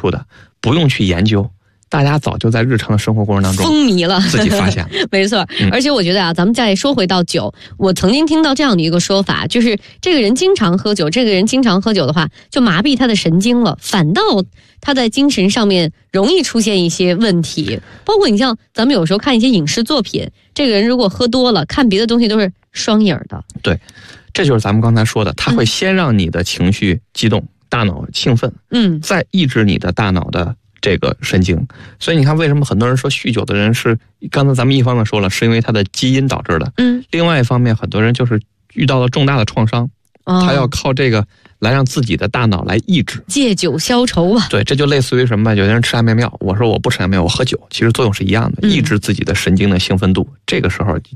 楚的，不用去研究，大家早就在日常的生活过程当中风靡了， 自己发现了。 没错，而且我觉得啊，咱们再说回到酒，我曾经听到这样的一个说法，就是这个人经常喝酒，的话，就麻痹他的神经了，反倒他在精神上面容易出现一些问题。包括你像咱们有时候看一些影视作品，这个人如果喝多了，看别的东西都是双眼的。 对，这就是咱们刚才说的，他会先让你的情绪激动，大脑兴奋，再抑制你的大脑的这个神经。所以你看为什么很多人说酗酒的人是，刚才咱们一方面说了是因为他的基因导致的，另外一方面很多人就是遇到了重大的创伤，他要靠这个来让自己的大脑来抑制， 借酒消愁啊。 对，这就类似于什么，有些人吃安眠药，我说我不吃安眠药，我喝酒，其实作用是一样的，抑制自己的神经的兴奋度，这个时候